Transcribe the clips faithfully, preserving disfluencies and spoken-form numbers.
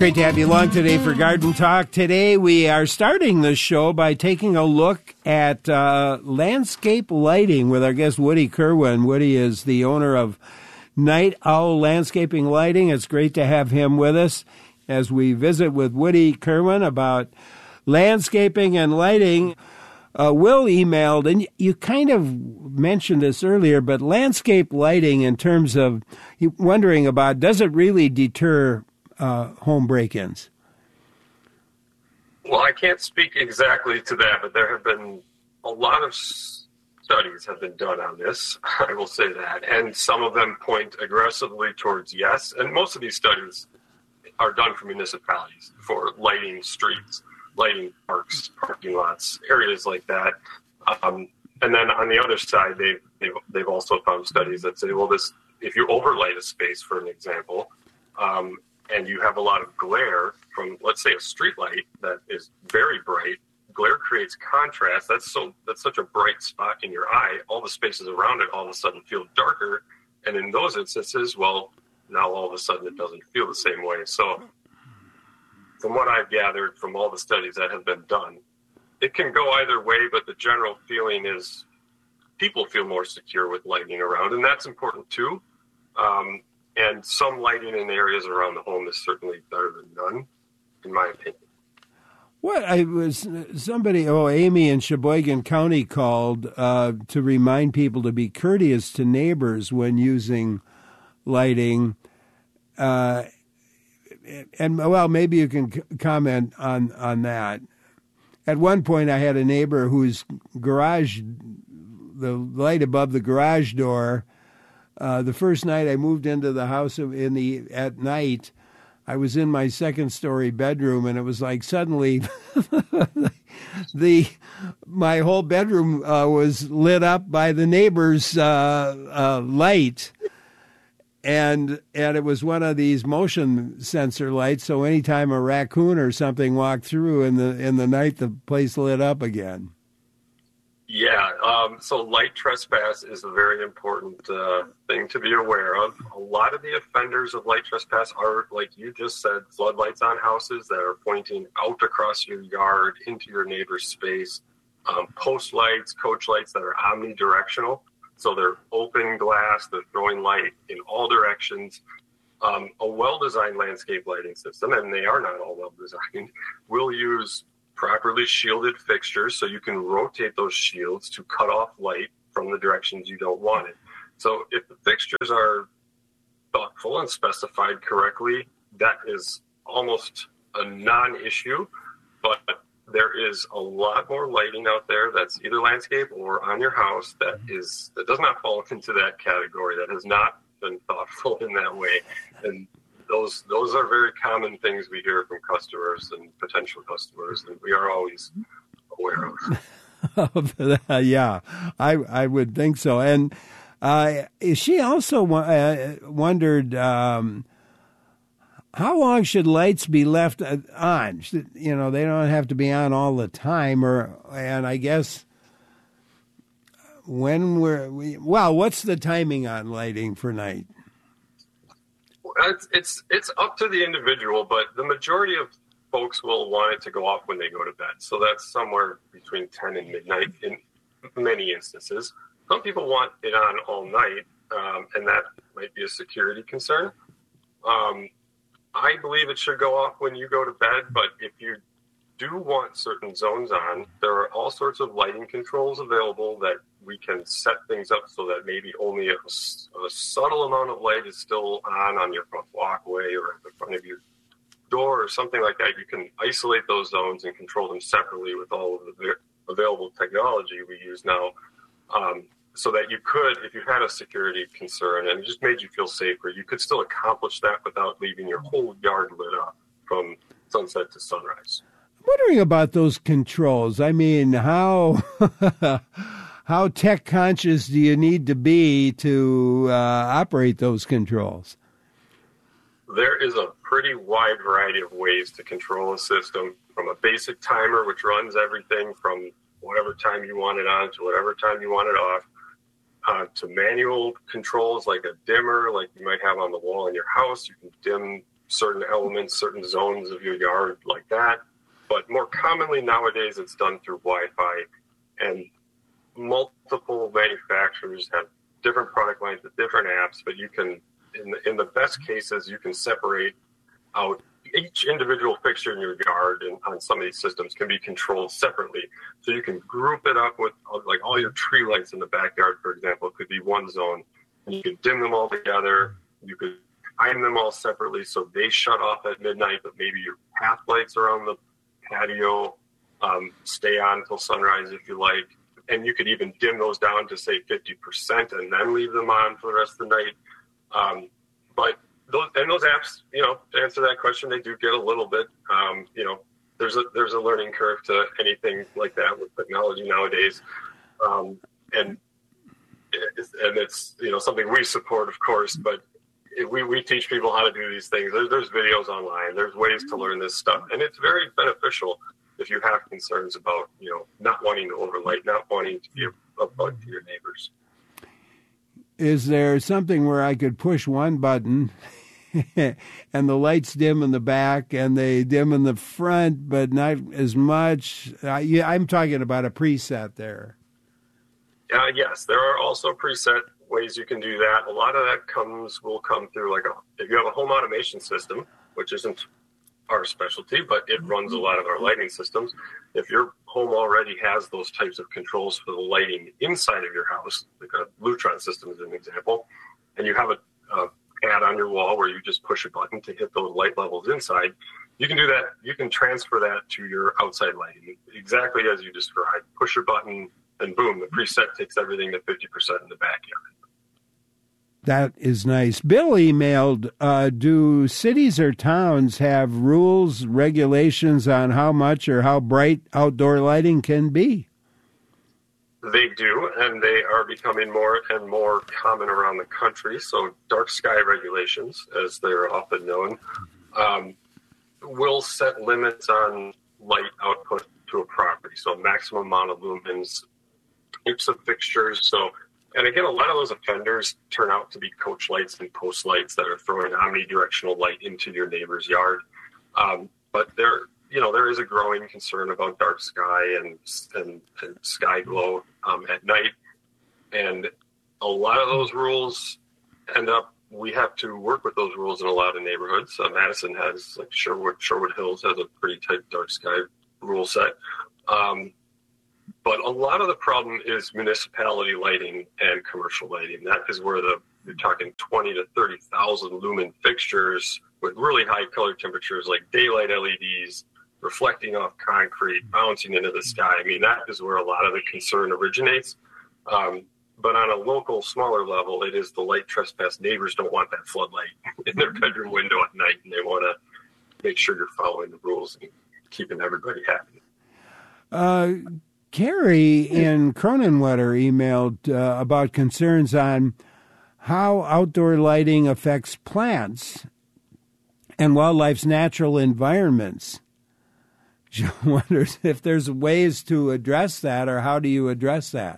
Great to have you along today for Garden Talk. Today we are starting the show by taking a look at uh, landscape lighting with our guest Woody Kerwin. Woody is the owner of Night Owl Landscaping Lighting. It's great to have him with us as we visit with Woody Kerwin about landscaping and lighting. Uh, Will emailed, and you kind of mentioned this earlier, but landscape lighting in terms of wondering about, does it really deter Uh, home break-ins? Well, I can't speak exactly to that, but there have been a lot of studies have been done on this. I will say that, and some of them point aggressively towards yes. And most of these studies are done for municipalities for lighting streets, lighting parks, parking lots, areas like that. Um, and then on the other side, they they've, they've also found studies that say, well, this if you overlight a space, for an example. Um, and you have a lot of glare from, let's say, a street light that is very bright, glare creates contrast. That's so that's such a bright spot in your eye. All the spaces around it all of a sudden feel darker. And in those instances, well, now all of a sudden it doesn't feel the same way. So from what I've gathered from all the studies that have been done, it can go either way, but the general feeling is people feel more secure with lighting around, and that's important too. Um, And some lighting in areas around the home is certainly better than none, in my opinion. What I was somebody, oh, Amy in Sheboygan County called uh, to remind people to be courteous to neighbors when using lighting. Uh, and well, maybe you can c- comment on on that. At one point, I had a neighbor whose garage, the light above the garage door. Uh, the first night I moved into the house in the at night, I was in my second story bedroom, and it was like suddenly the my whole bedroom uh, was lit up by the neighbor's uh, uh, light, and and it was one of these motion sensor lights. So anytime a raccoon or something walked through in the in the night, the place lit up again. Yeah, um, so light trespass is a very important uh, thing to be aware of. A lot of the offenders of light trespass are, like you just said, floodlights on houses that are pointing out across your yard into your neighbor's space, um, post lights, coach lights that are omnidirectional. So they're open glass, they're throwing light in all directions. Um, a well-designed landscape lighting system, and they are not all well-designed, will use properly shielded fixtures, so you can rotate those shields to cut off light from the directions you don't want it. So if the fixtures are thoughtful and specified correctly, that is almost a non-issue, but there is a lot more lighting out there that's either landscape or on your house that is that does not fall into that category, that has not been thoughtful in that way. And Those those are very common things we hear from customers and potential customers, and we are always aware of. Yeah, I I would think so. And uh, she also uh, wondered um, how long should lights be left on? Should, you know, they don't have to be on all the time, or and I guess when we're we, well, what's the timing on lighting for night? It's, it's it's up to the individual, but the majority of folks will want it to go off when they go to bed. So that's somewhere between ten and midnight in many instances. Some people want it on all night, um, and that might be a security concern. Um, I believe it should go off when you go to bed, but if you do want certain zones on, there are all sorts of lighting controls available that we can set things up so that maybe only a, a subtle amount of light is still on on your front walkway or at the front of your door or something like that. You can isolate those zones and control them separately with all of the available technology we use now, um, so that you could, if you had a security concern and it just made you feel safer, you could still accomplish that without leaving your whole yard lit up from sunset to sunrise. I'm wondering about those controls. I mean, how how tech conscious do you need to be to uh, operate those controls? There is a pretty wide variety of ways to control a system, from a basic timer, which runs everything from whatever time you want it on to whatever time you want it off, uh, to manual controls like a dimmer, like you might have on the wall in your house. You can dim certain elements, certain zones of your yard like that. But more commonly nowadays, it's done through Wi-Fi, and multiple manufacturers have different product lines with different apps, but you can, in the, in the best cases, you can separate out each individual fixture in your yard, and on some of these systems can be controlled separately. So you can group it up with, like, all your tree lights in the backyard, for example, could be one zone. And you could dim them all together. You could time them all separately so they shut off at midnight, but maybe your path lights around the patio um, stay on until sunrise if you like. And you could even dim those down to, say, fifty percent and then leave them on for the rest of the night. Um, but those, and those apps, you know, to answer that question, they do get a little bit, um, you know, there's a there's a learning curve to anything like that with technology nowadays. Um, and it's, and it's, you know, something we support, of course, but it, we, we teach people how to do these things. There's, there's videos online. There's ways to learn this stuff. And it's very beneficial if you have concerns about, you know, not wanting to overlight, not wanting to be a, a bug to your neighbors. Is there something where I could push one button and the lights dim in the back and they dim in the front, but not as much? Uh, yeah, I'm talking about a preset there. Uh, yes, there are also preset ways you can do that. A lot of that comes will come through, like, a, if you have a home automation system, which isn't our specialty, but it runs a lot of our lighting systems. If your home already has those types of controls for the lighting inside of your house, like a Lutron system is an example, and you have a, a pad on your wall where you just push a button to hit those light levels inside, you can do that. You can transfer that to your outside lighting exactly as you described. Push a button, and boom, the preset takes everything to fifty percent in the backyard. That is nice. Bill emailed, uh, do cities or towns have rules, regulations on how much or how bright outdoor lighting can be? They do, and they are becoming more and more common around the country. So dark sky regulations, as they're often known, um, will set limits on light output to a property. So maximum amount of lumens, types of fixtures. So, and again, a lot of those offenders turn out to be coach lights and post lights that are throwing omnidirectional light into your neighbor's yard. Um, but there, you know, there is a growing concern about dark sky and and, and sky glow um, at night, and a lot of those rules end up. We have to work with those rules in a lot of neighborhoods. Uh, Madison has, like Sherwood, Sherwood Hills has a pretty tight dark sky rule set. Um, But a lot of the problem is municipality lighting and commercial lighting. That is where the you're talking twenty to thirty thousand lumen fixtures with really high color temperatures, like daylight L E Ds, reflecting off concrete, bouncing into the sky. I mean, that is where a lot of the concern originates. Um, but on a local, smaller level, it is the light trespass. Neighbors don't want that floodlight in their bedroom window at night, and they want to make sure you're following the rules and keeping everybody happy. Uh, Carrie in Cronenwetter emailed uh, about concerns on how outdoor lighting affects plants and wildlife's natural environments. She wonders if there's ways to address that, or how do you address that?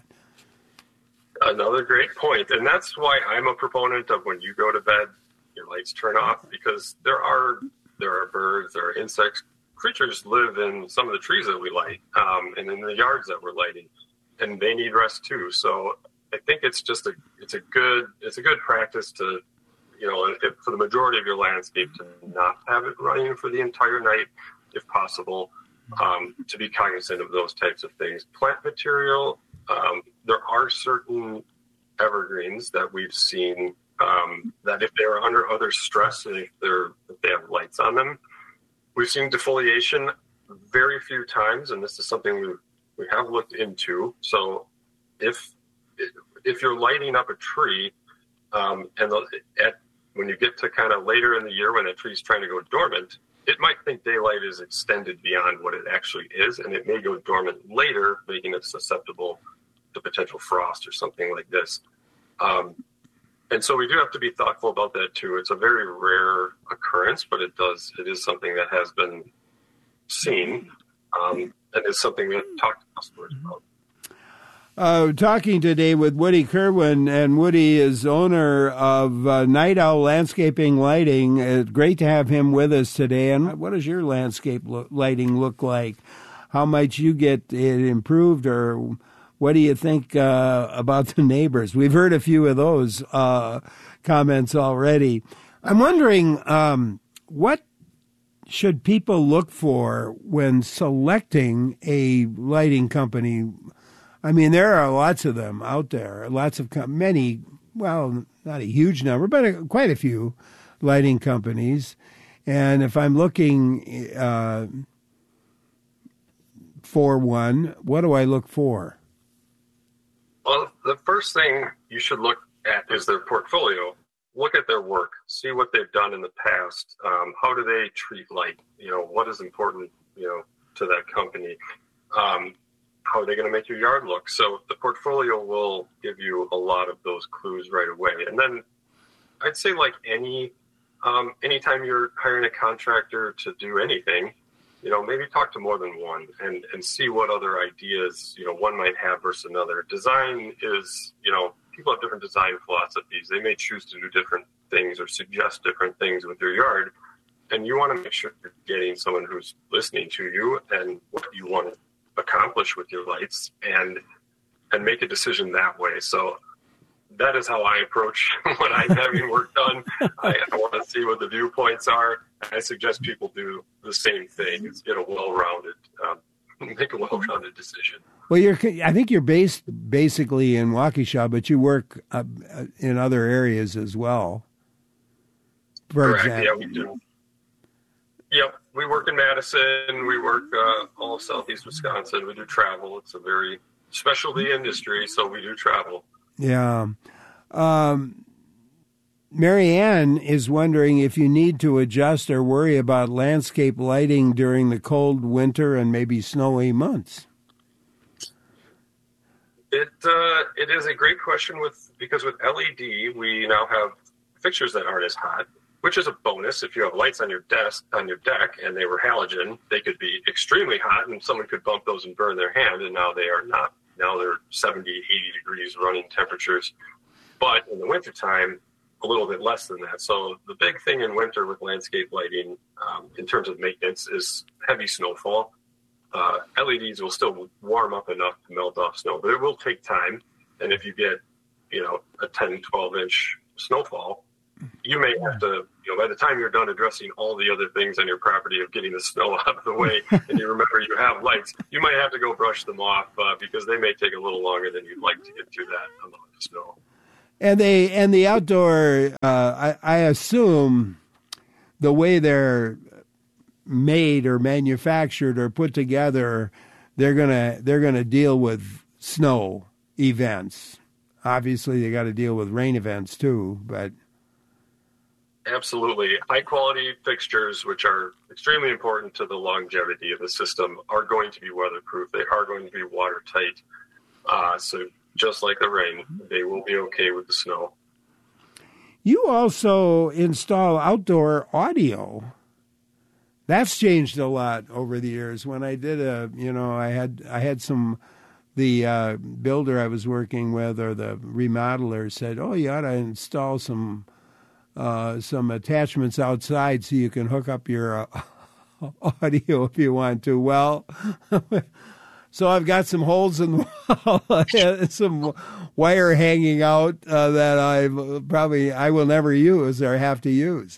Another great point, and that's why I'm a proponent of when you go to bed, your lights turn off, because there are there are birds, there are insects. Creatures live in some of the trees that we light, um, and in the yards that we're lighting, and they need rest too. So I think it's just a it's a good it's a good practice to, you know, if, for the majority of your landscape, to not have it running for the entire night, if possible. Um, to be cognizant of those types of things. Plant material, um, there are certain evergreens that we've seen um, that if they're under other stress and if they're if they have lights on them. We've seen defoliation very few times, and this is something we we have looked into. So, if if you're lighting up a tree, um, and the, at when you get to kind of later in the year when a tree's trying to go dormant, it might think daylight is extended beyond what it actually is, and it may go dormant later, making it susceptible to potential frost or something like this. Um, And so we do have to be thoughtful about that too. It's a very rare occurrence, but it does it is something that has been seen, um, and it's something we have to talk to customers about. Uh, talking today with Woody Kerwin, and Woody is owner of uh, Night Owl Landscaping Lighting. It's great to have him with us today. And what does your landscape lo- lighting look like? How might you get it improved, or what do you think uh, about the neighbors? We've heard a few of those uh, comments already. I'm wondering, um, what should people look for when selecting a lighting company? I mean, there are lots of them out there, lots of, com- many, well, not a huge number, but a, quite a few lighting companies. And if I'm looking uh, for one, what do I look for? Well, the first thing you should look at is their portfolio. Look at their work, see what they've done in the past. Um, how do they treat light? You know, what is important, you know, to that company? Um, How are they going to make your yard look? So the portfolio will give you a lot of those clues right away. And then I'd say, like any, um, anytime you're hiring a contractor to do anything, you know, maybe talk to more than one and, and see what other ideas, you know, one might have versus another. Design is, you know, people have different design philosophies. They may choose to do different things or suggest different things with your yard. And you want to make sure you're getting someone who's listening to you and what you want to accomplish with your lights, and and make a decision that way. So that is how I approach when I'm having work done. I, I want to see what the viewpoints are. I suggest people do the same thing. It's get a well-rounded, um, make a well-rounded decision. Well, you're. I think you're based basically in Waukesha, but you work uh, in other areas as well. For Correct. example. Yeah, we do. Yep. We work in Madison. We work uh, all of southeast Wisconsin. We do travel. It's a very specialty industry, so we do travel. Yeah. Um, Mary Ann is wondering if you need to adjust or worry about landscape lighting during the cold winter and maybe snowy months. It uh, it is a great question with because with L E D we now have fixtures that aren't as hot, which is a bonus. If you have lights on your desk, on your deck, and they were halogen, they could be extremely hot, and someone could bump those and burn their hand, and now they are not. Now they're seventy, eighty degrees running temperatures. But in the wintertime, a little bit less than that. So the big thing in winter with landscape lighting, um, in terms of maintenance, is heavy snowfall. Uh, L E Ds will still warm up enough to melt off snow, but it will take time. And if you get, you know, a ten, twelve inch snowfall, you may have to, you know, by the time you're done addressing all the other things on your property of getting the snow out of the way, and you remember you have lights, you might have to go brush them off uh, because they may take a little longer than you'd like to get through that amount of snow. And they and the outdoor, uh, I, I assume, the way they're made or manufactured or put together, they're gonna they're gonna deal with snow events. Obviously, they got to deal with rain events too, but. Absolutely. High-quality fixtures, which are extremely important to the longevity of the system, are going to be weatherproof. They are going to be watertight. Uh, so just like the rain, they will be okay with the snow. You also install outdoor audio. That's changed a lot over the years. When I did a, you know, I had I had some, the uh, builder I was working with or the remodeler said, oh, you ought to install some Uh, some attachments outside so you can hook up your uh, audio if you want to. Well, so I've got some holes in the wall, some wire hanging out uh, that I probably I will never use or have to use.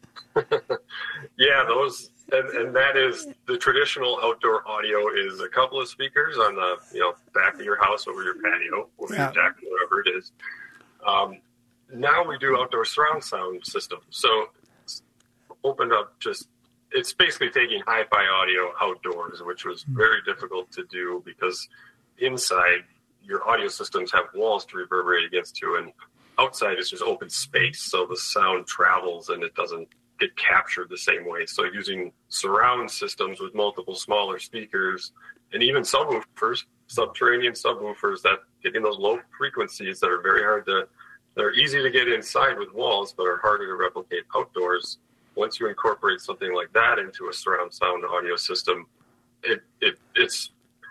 Yeah, those and, and that is the traditional outdoor audio is a couple of speakers on the you know back of your house over your patio, over yeah. your deck, whatever it is. Um, Now we do outdoor surround sound systems. So it's opened up just, it's basically taking hi-fi audio outdoors, which was very difficult to do because inside your audio systems have walls to reverberate against too, and outside is just open space. So the sound travels and it doesn't get captured the same way. So using surround systems with multiple smaller speakers and even subwoofers, subterranean subwoofers that get in those low frequencies that are very hard to They're easy to get inside with walls, but are harder to replicate outdoors. Once you incorporate something like that into a surround sound audio system, it, it it's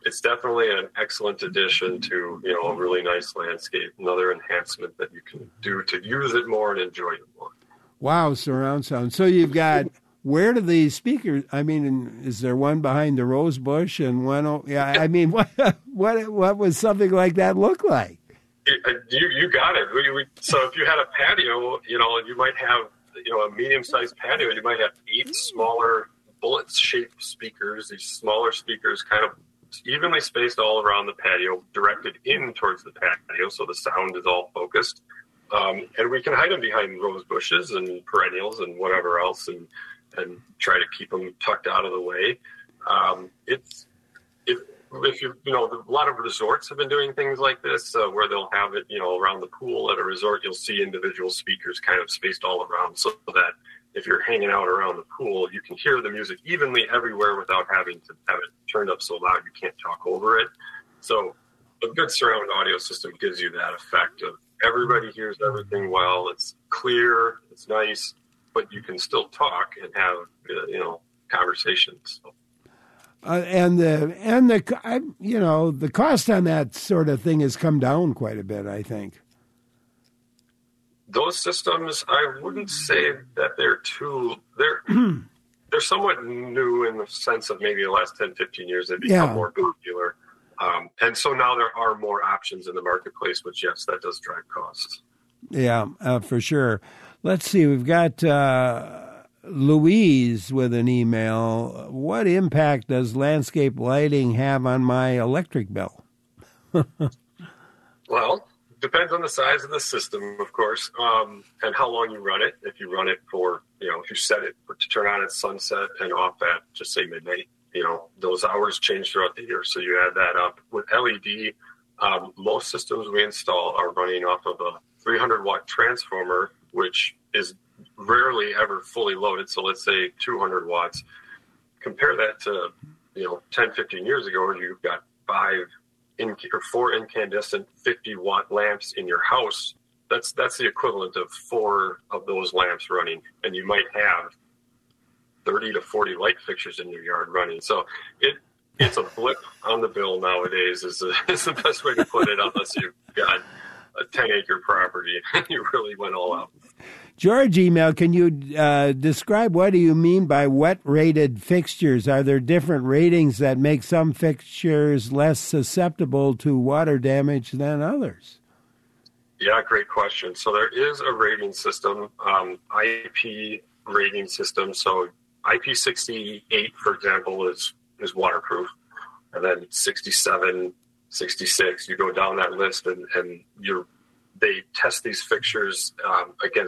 it's definitely an excellent addition to, you know, a really nice landscape. Another enhancement that you can do to use it more and enjoy it more. Wow, surround sound. So you've got, where do these speakers, I mean, is there one behind the rose bush and one, yeah, I mean, what what what was something like that look like? You you got it. We, we, so if you had a patio, you know, you might have, you know, a medium-sized patio, you might have eight smaller bullet-shaped speakers, these smaller speakers kind of evenly spaced all around the patio, directed in towards the patio, so the sound is all focused. Um, and we can hide them behind rose bushes and perennials and whatever else, and and try to keep them tucked out of the way. Um, it's if if you you know a lot of resorts have been doing things like this, uh, where they'll have it you know around the pool at a resort. You'll see individual speakers kind of spaced all around, so that if you're hanging out around the pool, you can hear the music evenly everywhere without having to have it turned up so loud you can't talk over it. So a good surround audio system gives you that effect of everybody hears everything well. It's clear, it's nice, but you can still talk and have uh, you know conversations. So. Uh, and the and the I, you know the cost on that sort of thing has come down quite a bit, I think. Those systems, I wouldn't say that they're too, they're they're somewhat new in the sense of maybe the last ten, fifteen years they've become Yeah. more popular. Um, and so now there are more options in the marketplace, which, yes, that does drive costs. Yeah, uh, for sure. Let's see, we've got uh, Louise with an email. What impact does landscape lighting have on my electric bill? Well, depends on the size of the system, of course, um, and how long you run it. If you run it for, you know, if you set it for, to turn on at sunset and off at, just say, midnight, you know, those hours change throughout the year. So you add that up. With L E D, um, most systems we install are running off of a three hundred watt transformer, which is rarely ever fully loaded. So let's say two hundred watts. Compare that to, you know, ten, fifteen years ago, where you've got five in, or four incandescent fifty watt lamps in your house. That's that's the equivalent of four of those lamps running, and you might have thirty to forty light fixtures in your yard running. So it it's a blip on the bill nowadays is, a, is the best way to put it, unless you've got a ten acre property and you really went all out. George email, can you uh, describe what do you mean by wet rated fixtures? Are there different ratings that make some fixtures less susceptible to water damage than others? Yeah, great question. So there is a rating system, um, I P rating system. So I P sixty-eight, for example, is, is waterproof. And then sixty-seven, sixty-six, you go down that list and, and you're, they test these fixtures um, against